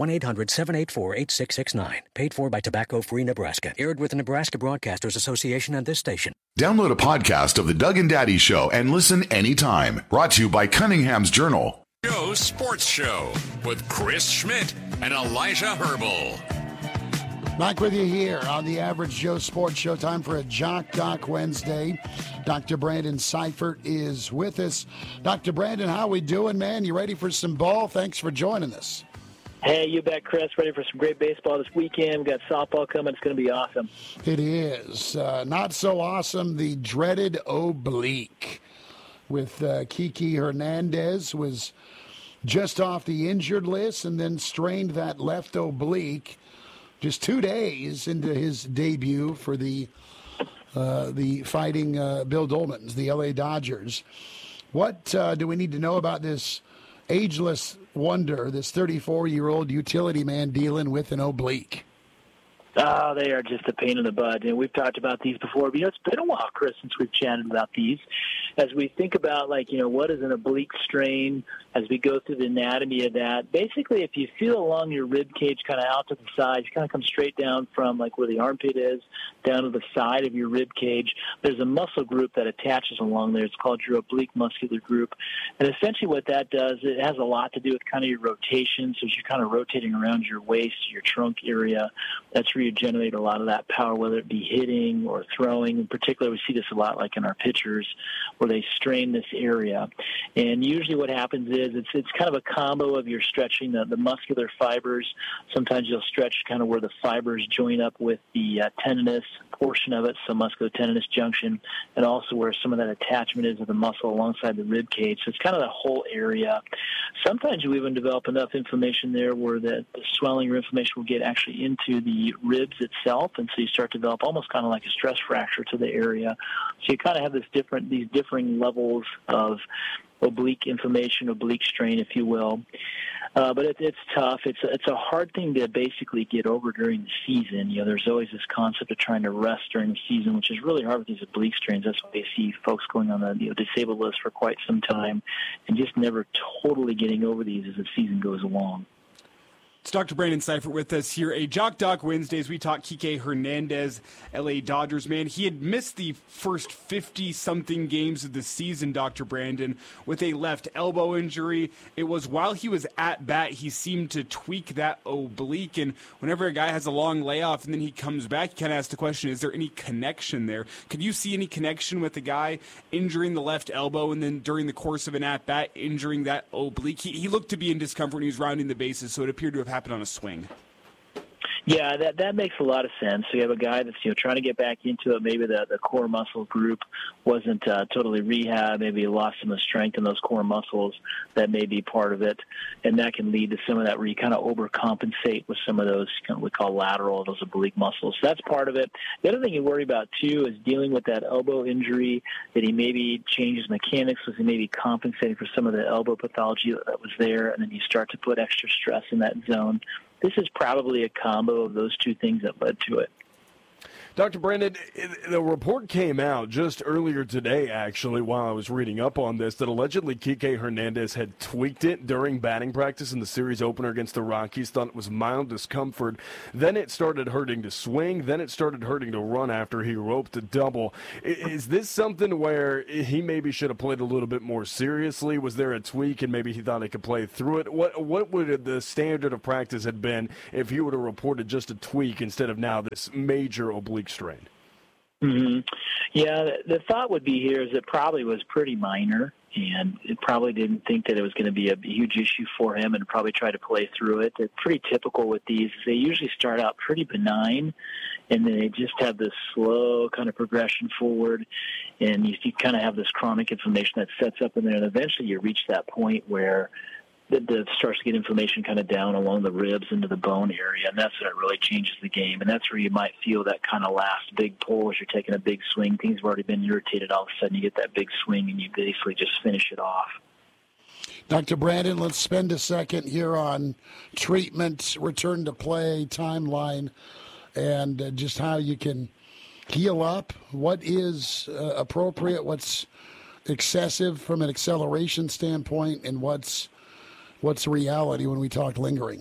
Speaker 22: 1-800-784-8669. Paid for by Tobacco Free Nebraska. Aired with the Nebraska Broadcasters Association and this station.
Speaker 23: Download a podcast of The Doug and Daddy Show and listen anytime. Brought to you by Cunningham's Journal.
Speaker 8: Joe Sports Show with Chris Schmidt and Elijah Herbal.
Speaker 7: Back with you here on the Average Joe Sports Show. Time for a Jock Doc Wednesday. Dr. Brandon Seifert is with us. Dr. Brandon, how we doing, man? You ready for some ball? Thanks for joining us.
Speaker 24: Hey, you bet, Chris. Ready for some great baseball this weekend. We've got softball coming. It's going to be awesome.
Speaker 7: It is. Not so awesome, the dreaded oblique with Kiki Hernandez was just off the injured list and then strained that left oblique just 2 days into his debut for the fighting Bill Dolmans, the L.A. Dodgers. What do we need to know about this ageless wonder, this 34-year-old utility man dealing with an oblique?
Speaker 24: Oh, they are just a pain in the butt. And we've talked about these before, but, it's been a while, Chris, since we've chatted about these. As we think about, what is an oblique strain, as we go through the anatomy of that, basically if you feel along your rib cage kind of out to the side, you kind of come straight down from, where the armpit is, down to the side of your rib cage, there's a muscle group that attaches along there. It's called your oblique muscular group. And essentially what that does, it has a lot to do with kind of your rotation. So as you're kind of rotating around your waist, your trunk area, that's where you generate a lot of that power, whether it be hitting or throwing. In particular, we see this a lot in our pitchers where they strain this area. And usually what happens is it's kind of a combo of you're stretching the muscular fibers. Sometimes you'll stretch kind of where the fibers join up with the tendinous portion of it, so musculotendinous junction, and also where some of that attachment is of the muscle alongside the rib cage. So it's kind of the whole area. Sometimes you even develop enough inflammation there where the swelling or inflammation will get actually into the ribs itself, and so you start to develop almost kind of like a stress fracture to the area. So you kind of have these differing levels of oblique inflammation, oblique strain, if you will. But it's tough. It's a hard thing to basically get over during the season. There's always this concept of trying to rest during the season, which is really hard with these oblique strains. That's why you see folks going on the disabled list for quite some time and just never totally getting over these as the season goes along.
Speaker 4: It's Dr. Brandon Seifert with us here. A Jock Doc Wednesdays. We talk Kike Hernandez, L.A. Dodgers, man. He had missed the first 50-something games of the season, Dr. Brandon, with a left elbow injury. It was while he was at bat, he seemed to tweak that oblique, and whenever a guy has a long layoff and then he comes back, you kind of ask the question, is there any connection there? Could you see any connection with the guy injuring the left elbow and then during the course of an at-bat injuring that oblique? He looked to be in discomfort when he was rounding the bases, so it appeared to have happened on a swing.
Speaker 24: Yeah, that makes a lot of sense. So you have a guy that's trying to get back into it. Maybe the core muscle group wasn't totally rehab. Maybe he lost some of the strength in those core muscles. That may be part of it, and that can lead to some of that where you kind of overcompensate with some of those we call lateral, those oblique muscles. So that's part of it. The other thing you worry about too is dealing with that elbow injury. That he maybe changes mechanics, so he may be compensating for some of the elbow pathology that was there, and then you start to put extra stress in that zone. This is probably a combo of those two things that led to it.
Speaker 6: Dr. Brandon, the report came out just earlier today, actually, while I was reading up on this, that allegedly Kike Hernandez had tweaked it during batting practice in the series opener against the Rockies, thought it was mild discomfort. Then it started hurting to swing. Then it started hurting to run after he roped a double. Is this something where he maybe should have played a little bit more seriously? Was there a tweak and maybe he thought he could play through it? What would the standard of practice have been if he would have reported just a tweak instead of now this major oblique strain?
Speaker 24: Mm-hmm. Yeah, the thought would be here is it probably was pretty minor, and it probably didn't think that it was going to be a huge issue for him and probably try to play through it. It's pretty typical with these. They usually start out pretty benign, and then they just have this slow kind of progression forward, and you kind of have this chronic inflammation that sets up in there, and eventually you reach that point where that starts to get inflammation kind of down along the ribs into the bone area, and that's when it really changes the game. And that's where you might feel that kind of last big pull as you're taking a big swing. Things have already been irritated. All of a sudden you get that big swing, and you basically just finish it off.
Speaker 7: Dr. Brandon, let's spend a second here on treatment, return to play, timeline, and just how you can heal up. What is appropriate, what's excessive from an acceleration standpoint, and what's reality when we talk lingering?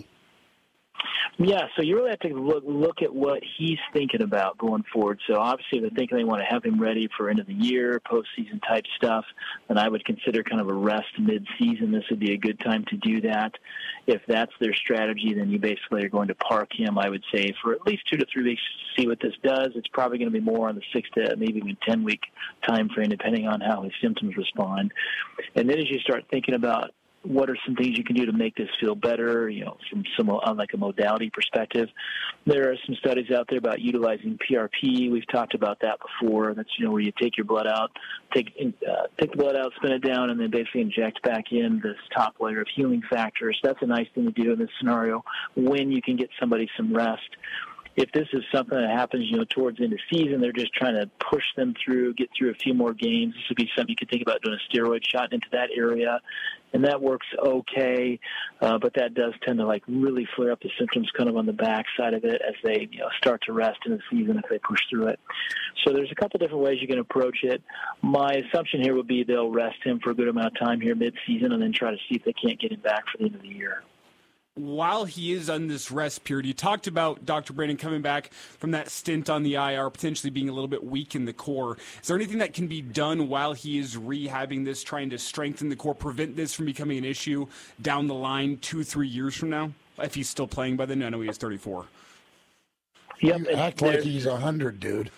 Speaker 24: Yeah, so you really have to look at what he's thinking about going forward. So obviously, if they're thinking they want to have him ready for end of the year, postseason type stuff, then I would consider kind of a rest mid-season. This would be a good time to do that. If that's their strategy, then you basically are going to park him, I would say, for at least 2 to 3 weeks to see what this does. It's probably going to be more on the 6 to maybe even 10-week time frame, depending on how his symptoms respond. And then as you start thinking about what are some things you can do to make this feel better, from some on like a modality perspective. There are some studies out there about utilizing PRP. We've talked about that before. That's, where you take your blood out, take the blood out, spin it down, and then basically inject back in this top layer of healing factors. That's a nice thing to do in this scenario when you can get somebody some rest. If this is something that happens, towards the end of the season, they're just trying to push them through, get through a few more games. This would be something you could think about doing a steroid shot into that area, and that works okay. But that does tend to really flare up the symptoms kind of on the back side of it as they start to rest in the season if they push through it. So there's a couple different ways you can approach it. My assumption here would be they'll rest him for a good amount of time here mid-season and then try to see if they can't get him back for the end of the year.
Speaker 4: While he is on this rest period, you talked about Dr. Brandon coming back from that stint on the IR, potentially being a little bit weak in the core. Is there anything that can be done while he is rehabbing this, trying to strengthen the core, prevent this from becoming an issue down the line 2-3 years from now, if he's still playing by then? I know he is 34.
Speaker 24: Yep,
Speaker 7: you act like he's 100, dude.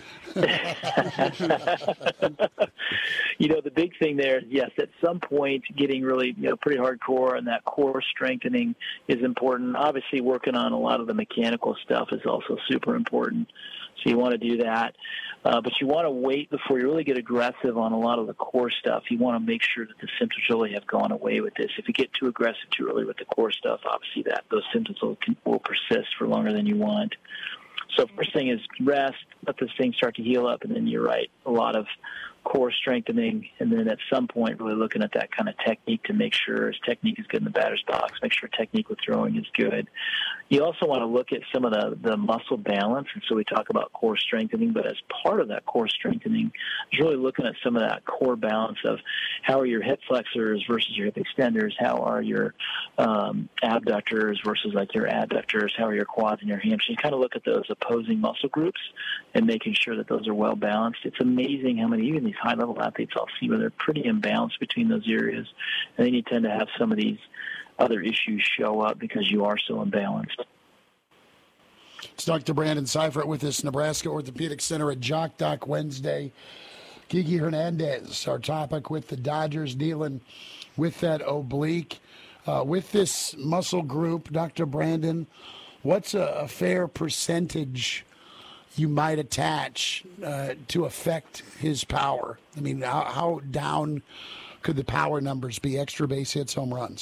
Speaker 24: The big thing there, yes, at some point getting really pretty hardcore, and that core strengthening is important. Obviously, working on a lot of the mechanical stuff is also super important. So you want to do that. But you want to wait before you really get aggressive on a lot of the core stuff. You want to make sure that the symptoms really have gone away with this. If you get too aggressive too early with the core stuff, obviously those symptoms will persist for longer than you want. So first thing is rest, let this thing start to heal up, and then you're right, a lot of core strengthening, and then at some point really looking at that kind of technique to make sure his technique is good in the batter's box, make sure technique with throwing is good. You also want to look at some of the muscle balance, and so we talk about core strengthening, but as part of that core strengthening is really looking at some of that core balance of how are your hip flexors versus your hip extenders, how are your abductors versus your adductors, how are your quads and your hamstrings. Kind of look at those opposing muscle groups and making sure that those are well balanced. It's amazing how many, even these high-level athletes I'll see where they're pretty imbalanced between those areas, and then you tend to have some of these other issues show up because you are so imbalanced.
Speaker 7: It's Dr. Brandon Seifert with us, Nebraska Orthopedic Center at Jock Doc Wednesday. Kike Hernandez, our topic with the Dodgers dealing with that oblique. With this muscle group, Dr. Brandon, what's a fair percentage you might attach to affect his power? I mean, how down could the power numbers be? Extra base hits, home runs?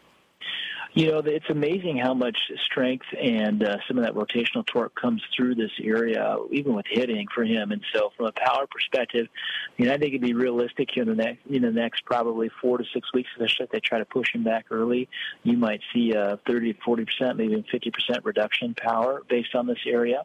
Speaker 24: It's amazing how much strength and some of that rotational torque comes through this area, even with hitting for him. And so from a power perspective, I think it'd be realistic in the next probably 4 to 6 weeks, especially if they try to push him back early. You might see a 30 to 40%, maybe even 50% reduction in power based on this area.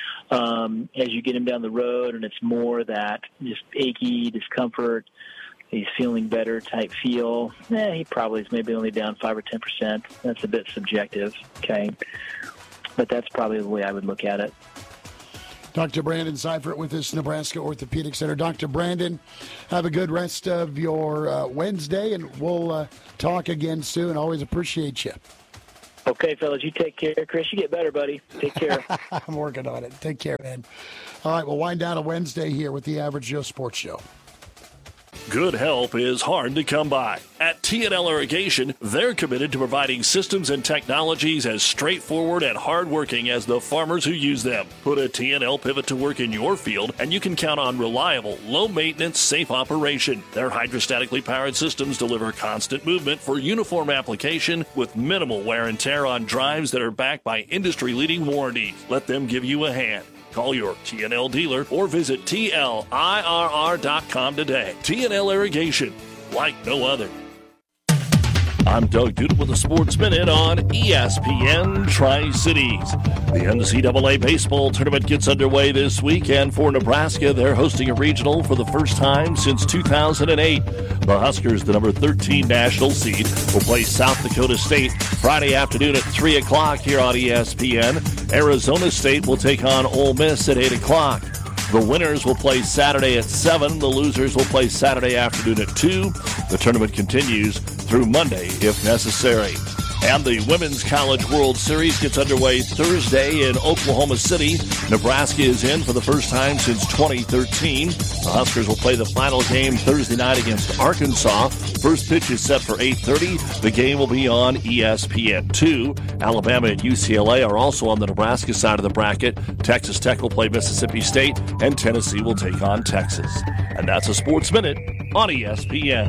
Speaker 24: As you get him down the road and it's more that just achy discomfort, he's feeling better type feel, he probably is maybe only down 5 or 10%. That's a bit subjective, okay? But that's probably the way I would look at it.
Speaker 7: Dr. Brandon Seifert with us, Nebraska Orthopedic Center. Dr. Brandon, have a good rest of your Wednesday, and we'll talk again soon. Always appreciate you.
Speaker 24: Okay, fellas, you take care. Chris, you get better, buddy. Take care.
Speaker 7: I'm working on it. Take care, man. All right, we'll wind down a Wednesday here with the Average Joe Sports Show.
Speaker 1: Good help is hard to come by. At T&L Irrigation, they're committed to providing systems and technologies as straightforward and hardworking as the farmers who use them. Put a T&L pivot to work in your field, and you can count on reliable, low-maintenance, safe operation. Their hydrostatically powered systems deliver constant movement for uniform application with minimal wear and tear on drives that are backed by industry-leading warranties. Let them give you a hand. Call your T&L dealer or visit TLIRR.com today. T&L Irrigation, like no other. I'm Doug Duda with a Sports Minute on ESPN Tri-Cities. The NCAA baseball tournament gets underway this weekend for Nebraska. They're hosting a regional for the first time since 2008. The Huskers, the number 13 national seed, will play South Dakota State Friday afternoon at 3 o'clock here on ESPN. Arizona State will take on Ole Miss at 8 o'clock. The winners will play Saturday at 7. The losers will play Saturday afternoon at 2. The tournament continues through Monday if necessary. And the Women's College World Series gets underway Thursday in Oklahoma City. Nebraska is in for the first time since 2013. The Huskers will play the final game Thursday night against Arkansas. First pitch is set for 8:30. The game will be on ESPN2. Alabama and UCLA are also on the Nebraska side of the bracket. Texas Tech will play Mississippi State, and Tennessee will take on Texas. And that's a Sports Minute on ESPN.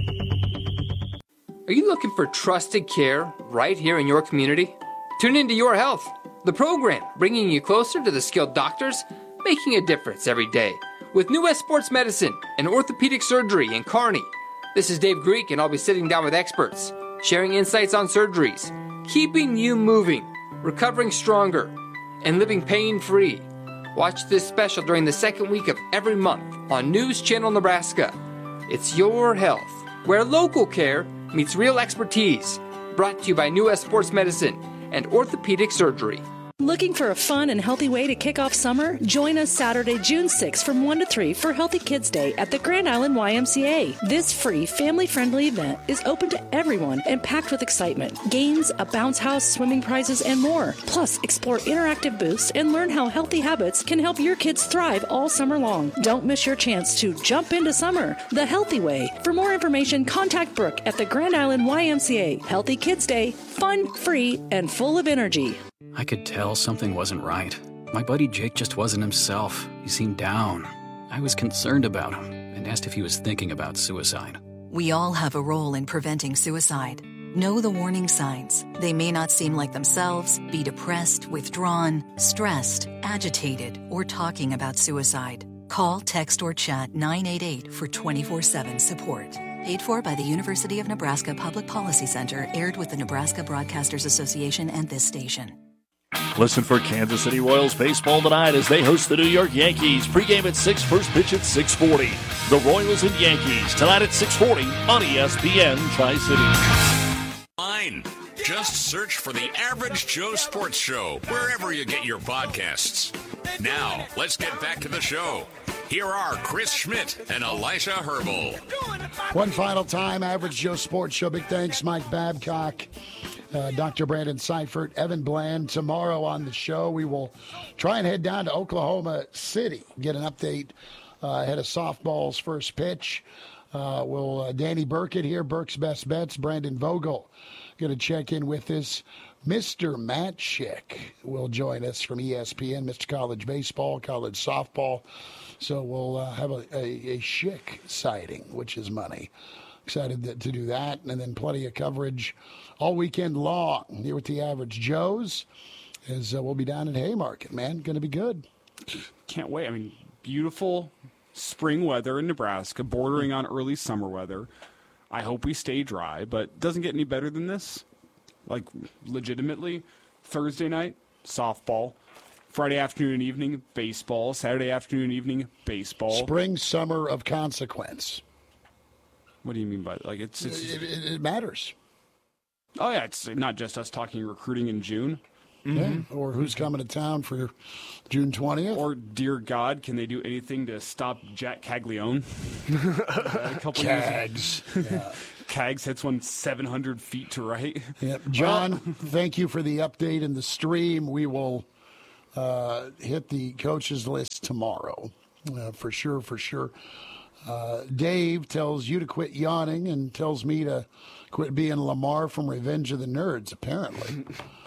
Speaker 2: Are you looking for trusted care right here in your community? Tune into Your Health, the program bringing you closer to the skilled doctors making a difference every day with New West Sports Medicine and Orthopedic Surgery in Kearney. This is Dave Greek, and I'll be sitting down with experts, sharing insights on surgeries, keeping you moving, recovering stronger, and living pain-free. Watch this special during the second week of every month on News Channel Nebraska. It's Your Health, where local care meets real expertise. Brought to you by New West Sports Medicine and Orthopedic Surgery.
Speaker 3: Looking for a fun and healthy way to kick off summer? Join us Saturday, June 6th from 1 to 3 for Healthy Kids Day at the Grand Island YMCA. This free, family-friendly event is open to everyone and packed with excitement. Games, a bounce house, swimming prizes, and more. Plus, explore interactive booths and learn how healthy habits can help your kids thrive all summer long. Don't miss your chance to jump into summer the healthy way. For more information, contact Brooke at the Grand Island YMCA. Healthy Kids Day, fun, free, and full of energy.
Speaker 5: I could tell something wasn't right. My buddy Jake just wasn't himself. He seemed down. I was concerned about him and asked if he was thinking about suicide.
Speaker 9: We all have a role in preventing suicide. Know the warning signs. They may not seem like themselves, be depressed, withdrawn, stressed, agitated, or talking about suicide. Call, text, or chat 988 for 24/7 support. Paid for by the University of Nebraska Public Policy Center, aired with the Nebraska Broadcasters Association and this station.
Speaker 1: Listen for Kansas City Royals baseball tonight as they host the New York Yankees. Pre-game at 6, first pitch at 6:40. The Royals and Yankees tonight at 6:40 on ESPN Tri-City.
Speaker 25: Fine. Just search for the Average Joe Sports Show wherever you get your podcasts. Now, let's get back to the show. Here are Chris Schmidt and Elisha Herbal.
Speaker 7: One final time, Average Joe Sports Show. Big thanks, Mike Babcock, Dr. Brandon Seifert, Evan Bland. Tomorrow on the show, we will try and head down to Oklahoma City, get an update ahead of softball's first pitch. Danny Burkett here, Burke's Best Bets. Brandon Vogel going to check in with us Mr. Matt Schick will join us from ESPN, Mr. College Baseball, College Softball. So we'll have a Schick sighting, which is money. Excited to do that. And then plenty of coverage all weekend long here with the Average Joes, as we'll be down at Haymarket, man. Going to be good.
Speaker 4: Can't wait. I mean, beautiful spring weather in Nebraska, bordering on early summer weather. I hope we stay dry, but it doesn't get any better than this. Like, legitimately, Thursday night, softball. Friday afternoon and evening, baseball. Saturday afternoon and evening, baseball.
Speaker 7: Spring, summer of consequence.
Speaker 4: What do you mean by that? Like,
Speaker 7: it matters.
Speaker 4: Oh, yeah, it's not just us talking recruiting in June.
Speaker 7: Yeah. Or who's coming to town for June 20th.
Speaker 4: Or, dear God, can they do anything to stop Jack Caglione? A couple
Speaker 7: Cags.
Speaker 4: Yeah. Cags hits one 700 feet to right.
Speaker 7: Yep. John, thank you for the update and the stream. We will hit the coaches list tomorrow. For sure. Dave tells you to quit yawning and tells me to quit being Lamar from Revenge of the Nerds, apparently.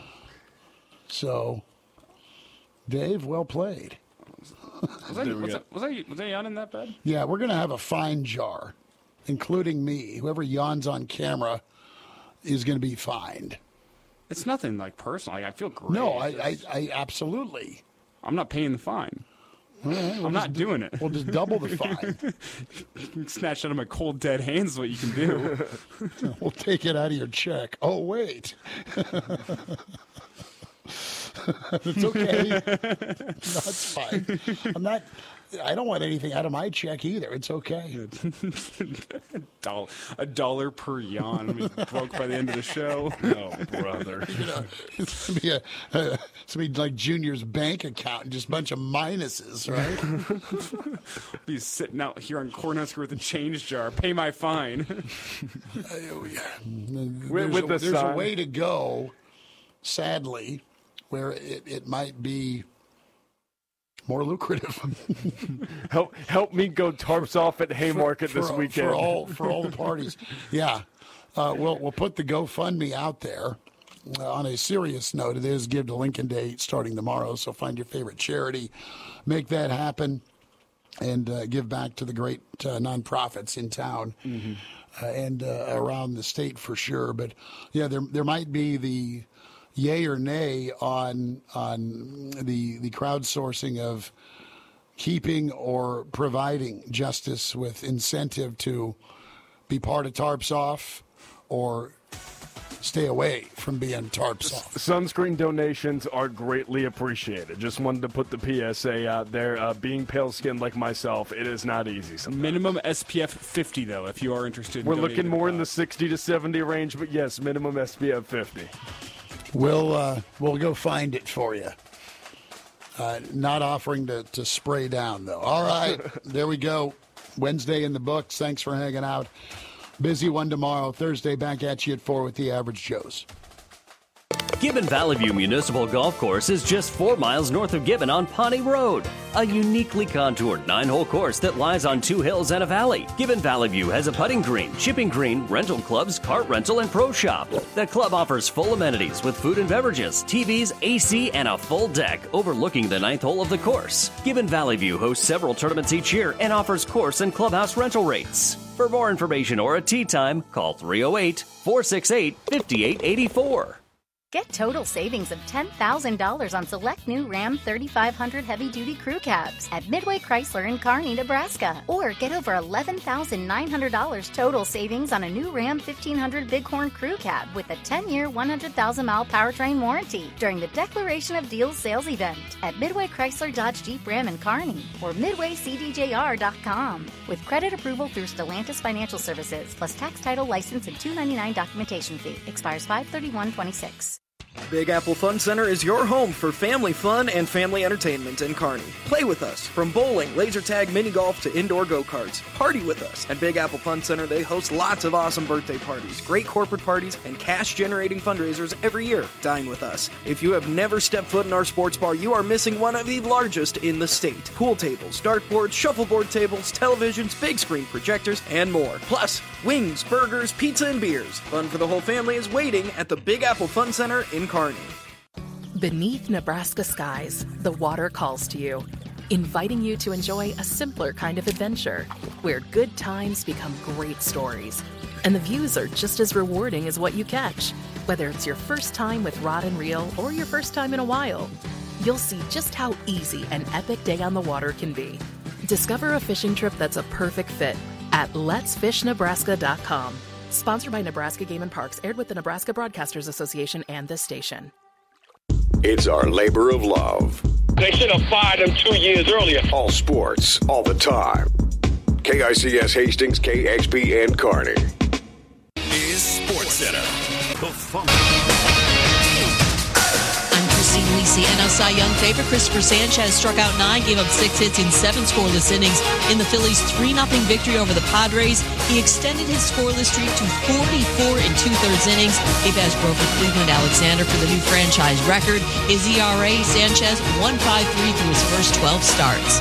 Speaker 7: So, Dave, well played.
Speaker 4: Was I yawning that bad?
Speaker 7: Yeah, we're going to have a fine jar, including me. Whoever yawns on camera is going to be fined.
Speaker 4: It's nothing like personal. I feel great.
Speaker 7: No, I absolutely.
Speaker 4: I'm not paying the fine. I'm not doing it.
Speaker 7: We'll just double the fine.
Speaker 4: Snatch out of my cold, dead hands is what you can do.
Speaker 7: We'll take it out of your check. Oh, wait. It's okay. That's fine. I don't want anything out of my check either. It's okay.
Speaker 4: $1 per yawn. I'm broke by the end of the show.
Speaker 6: Oh, brother.
Speaker 7: It's going to be like Junior's bank account, just a bunch of minuses, right?
Speaker 4: Be sitting out here on Cornhusker with a change jar. Pay my fine.
Speaker 7: There's a way to go, sadly, where it might be more lucrative.
Speaker 6: help me go tarps off at Haymarket this weekend.
Speaker 7: For all the parties. Yeah. We'll put the GoFundMe out there. On a serious note, it is Give to Lincoln Day starting tomorrow, so find your favorite charity, make that happen, and give back to the great nonprofits in town and around the state for sure. But, yeah, there might be the yay or nay on the crowdsourcing of keeping or providing justice with incentive to be part of Tarps Off or stay away from being Tarps Off.
Speaker 6: Sunscreen donations are greatly appreciated. Just wanted to put the PSA out there. Being pale-skinned like myself, it is not easy sometimes.
Speaker 4: Minimum SPF 50, though, if you are interested.
Speaker 6: We're looking more in the 60 to 70 range, but yes, minimum SPF 50.
Speaker 7: We'll go find it for you. Not offering to spray down, though. All right, there we go. Wednesday in the books. Thanks for hanging out. Busy one tomorrow. Thursday back at you at 4 with the Average Joes.
Speaker 10: Gibbon Valley View Municipal Golf Course is just 4 miles north of Gibbon on Pawnee Road. A uniquely contoured 9-hole course that lies on 2 hills and a valley. Gibbon Valley View has a putting green, chipping green, rental clubs, cart rental, and pro shop. The club offers full amenities with food and beverages, TVs, AC, and a full deck overlooking the 9th hole of the course. Gibbon Valley View hosts several tournaments each year and offers course and clubhouse rental rates. For more information or a tee time, call 308-468-5884.
Speaker 11: Get total savings of $10,000 on select new Ram 3500 heavy-duty crew cabs at Midway Chrysler in Kearney, Nebraska. Or get over $11,900 total savings on a new Ram 1500 Bighorn crew cab with a 10-year, 100,000-mile powertrain warranty during the Declaration of Deals sales event at Midway Chrysler Dodge Jeep Ram in Kearney or MidwayCDJR.com. With credit approval through Stellantis Financial Services, plus tax, title, license, and $299 documentation fee. Expires 5/31/26.
Speaker 12: Big Apple Fun Center is your home for family fun and family entertainment in Kearney. Play with us. From bowling, laser tag, mini golf to indoor go-karts. Party with us. At Big Apple Fun Center, they host lots of awesome birthday parties, great corporate parties, and cash-generating fundraisers every year. Dine with us. If you have never stepped foot in our sports bar, you are missing one of the largest in the state. Pool tables, dartboards, shuffleboard tables, televisions, big screen projectors, and more. Plus, wings, burgers, pizza, and beers. Fun for the whole family is waiting at the Big Apple Fun Center in in Kearney.
Speaker 13: Beneath Nebraska skies, the water calls to you, inviting you to enjoy a simpler kind of adventure where good times become great stories. And the views are just as rewarding as what you catch. Whether it's your first time with rod and reel or your first time in a while, you'll see just how easy an epic day on the water can be. Discover a fishing trip that's a perfect fit at letsfishnebraska.com. Sponsored by Nebraska Game and Parks, aired with the Nebraska Broadcasters Association and this station.
Speaker 14: It's our labor of love.
Speaker 15: They should have fired him 2 years earlier.
Speaker 14: All sports, all the time. KICS Hastings, KXPN Kearney.
Speaker 25: Is Sports Center.
Speaker 16: I'm Christine Lisi. NL Cy Young favorite Christopher Sanchez struck out 9, gave up 6 hits in 7 scoreless innings. In the Phillies' 3-0 victory over the Padres, he extended his scoreless streak to 44 and 2/3 innings. He passed broker Cleveland Alexander for the new franchise record. His ERA, Sanchez, 1.53 through his first 12 starts.